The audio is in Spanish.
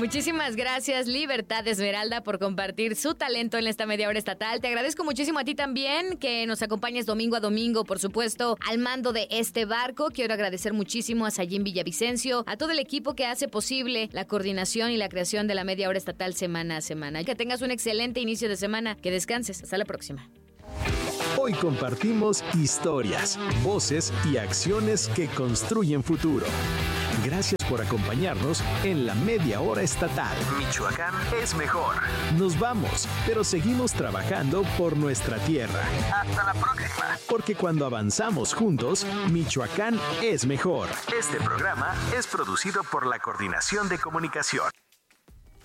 Muchísimas gracias, Libertad Esmeralda, por compartir su talento en esta media hora estatal. Te agradezco muchísimo a ti también que nos acompañes domingo a domingo, por supuesto, al mando de este barco. Quiero agradecer muchísimo a Sayín Villavicencio, a todo el equipo que hace posible la coordinación y la creación de la media hora estatal semana a semana. Que tengas un excelente inicio de semana. Que descanses. Hasta la próxima. Hoy compartimos historias, voces y acciones que construyen futuro. Gracias por acompañarnos en la media hora estatal. Michoacán es mejor. Nos vamos, pero seguimos trabajando por nuestra tierra. Hasta la próxima. Porque cuando avanzamos juntos, Michoacán es mejor. Este programa es producido por la Coordinación de Comunicación.